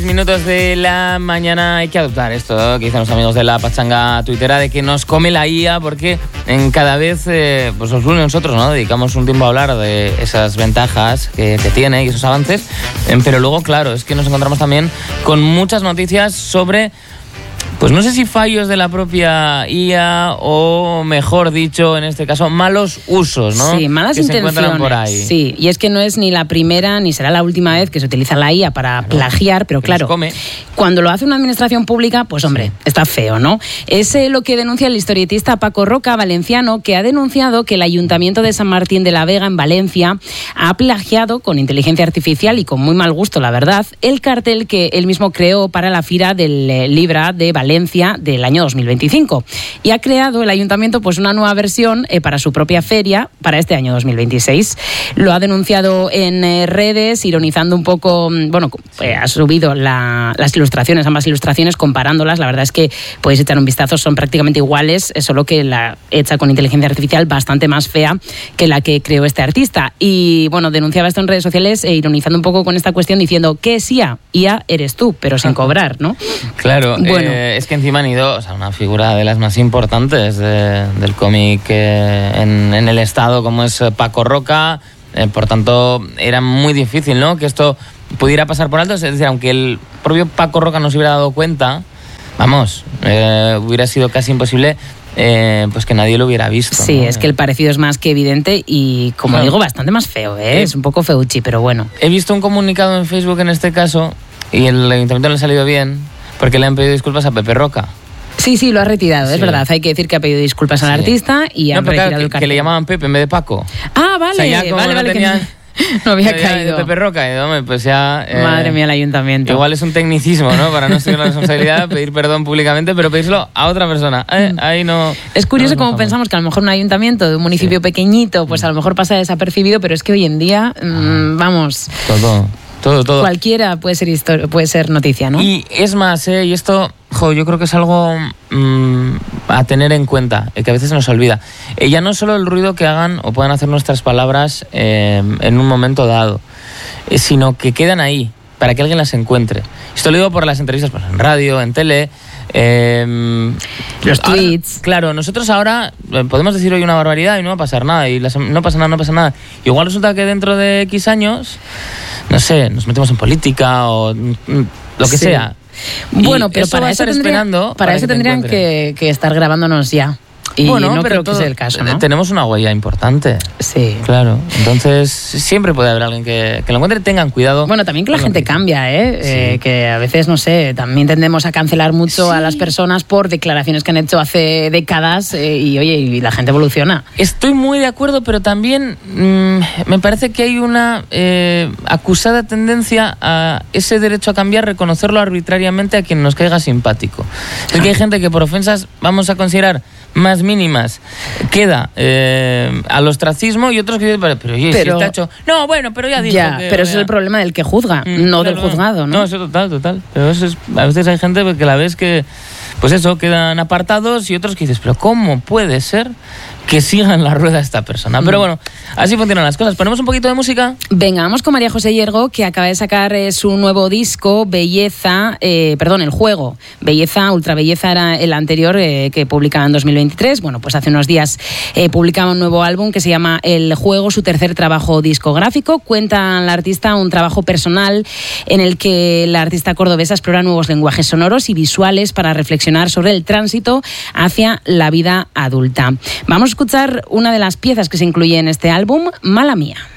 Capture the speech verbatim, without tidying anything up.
Minutos de la mañana. Hay que adoptar esto que dicen los amigos de la pachanga tuitera, de que nos come la I A, porque en cada vez eh, pues os une nosotros, ¿no? Dedicamos un tiempo a hablar de esas ventajas que, que tiene y esos avances, eh, pero luego, claro, es que nos encontramos también con muchas noticias sobre, pues no sé si fallos de la propia I A o, mejor dicho, en este caso, malos usos, ¿no? Sí, malas que intenciones. Se encuentran por ahí. Sí, y es que no es ni la primera ni será la última vez que se utiliza la I A para claro, plagiar, pero claro, come. Cuando lo hace una administración pública, pues hombre, sí. está feo, ¿no? Es eh, lo que denuncia el historietista Paco Roca, valenciano, que ha denunciado que el Ayuntamiento de San Martín de la Vega, en Valencia, ha plagiado con inteligencia artificial y con muy mal gusto, la verdad, el cartel que él mismo creó para la Fira del eh, Libra de Valencia del año dos mil veinticinco, y ha creado el ayuntamiento pues una nueva versión eh, para su propia feria para este año dos mil veintiséis. Lo ha denunciado en eh, redes, ironizando un poco, bueno, eh, ha subido la, las ilustraciones, ambas ilustraciones, comparándolas. La verdad es que podéis echar un vistazo, son prácticamente iguales, solo que la hecha con inteligencia artificial bastante más fea que la que creó este artista. Y bueno, denunciaba esto en redes sociales, eh, ironizando un poco con esta cuestión, diciendo que es I A, I A eres tú, pero sin cobrar, ¿no? Claro, bueno. Eh, es que encima han ido, o sea, una figura de las más importantes de, del cómic eh, en, en el estado, como es Paco Roca, eh, por tanto era muy difícil, ¿no?, que esto pudiera pasar por alto. Es decir, aunque el propio Paco Roca no se hubiera dado cuenta, vamos, eh, hubiera sido casi imposible Eh, pues que nadie lo hubiera visto. Sí, ¿no? Es que el parecido es más que evidente y, como claro. digo, bastante más feo, ¿eh? Eh, es un poco feuchi, pero bueno. He visto un comunicado en Facebook en este caso y el ayuntamiento le ha salido bien porque le han pedido disculpas a Pepe Roca. Sí, sí, lo ha retirado, sí. Es verdad. Hay que decir que ha pedido disculpas al sí. artista y no, han retirado claro, el que, que le llamaban Pepe en vez de Paco. Ah, vale, o sea, ya como vale, no vale. Tenían... Que... No había ya, caído. Pepe Roca, y, hombre, pues ya... Eh, Madre mía, el ayuntamiento. Igual es un tecnicismo, ¿no? Para no tener la responsabilidad de pedir perdón públicamente, pero pedírselo a otra persona. Eh, ahí no... Es curioso no cómo pensamos que a lo mejor un ayuntamiento de un municipio sí. pequeñito, pues a lo mejor pasa desapercibido, pero es que hoy en día, mmm, vamos... Todo, todo, todo. Cualquiera puede ser historia, puede ser noticia, ¿no? Y es más, ¿eh? Y esto... Jo, yo creo que es algo mmm, a tener en cuenta, eh, que a veces se nos olvida. Eh, ya no solo el ruido que hagan o puedan hacer nuestras palabras eh, en un momento dado, eh, sino que quedan ahí, para que alguien las encuentre. Esto lo digo por las entrevistas pues, en radio, en tele... Eh, los tweets. Ahora, claro, nosotros ahora podemos decir hoy una barbaridad y no va a pasar nada, y las, no pasa nada, no pasa nada. Igual resulta que dentro de X años, no sé, nos metemos en política o lo que sí. sea. Bueno, pero para eso, tendría, para para eso que tendrían que, que estar grabándonos ya. Y bueno, no pero creo todo, que sea el caso, ¿no? Tenemos una huella importante. Sí. Claro. Entonces, siempre puede haber alguien que, que lo encuentre. Tengan cuidado. Bueno, también que la gente cambia, ¿eh? Sí. eh que a veces, no sé, también tendemos a cancelar mucho sí. a las personas por declaraciones que han hecho hace décadas eh, y, oye, y la gente evoluciona. Estoy muy de acuerdo, pero también mmm, me parece que hay una eh, acusada tendencia a ese derecho a cambiar, reconocerlo arbitrariamente a quien nos caiga simpático. Es que hay gente que por ofensas vamos a considerar más mínimas queda eh, al ostracismo, y otros que dicen, pero, pero oye, pero, si está hecho... No, bueno, pero ya dijo ya, que... pero ese es el problema del que juzga, mm, no claro, del juzgado, ¿no? No, eso total, total. Pero eso es, a veces hay gente que la ves que, pues eso, quedan apartados, y otros que dices, pero ¿cómo puede ser que sigan la rueda esta persona? Mm. Pero bueno, así funcionan las cosas. ¿Ponemos un poquito de música? Venga, vamos con María José Hiergo, que acaba de sacar eh, su nuevo disco, Belleza, eh, perdón, el juego. Belleza, Ultra Belleza era el anterior eh, que publicaba en dos mil veintitrés. Bueno, pues hace unos días eh, publicaba un nuevo álbum que se llama El Juego, su tercer trabajo discográfico. Cuenta la artista un trabajo personal en el que la artista cordobesa explora nuevos lenguajes sonoros y visuales para reflexionar sobre el tránsito hacia la vida adulta. Vamos a escuchar una de las piezas que se incluye en este álbum, Mala Mía.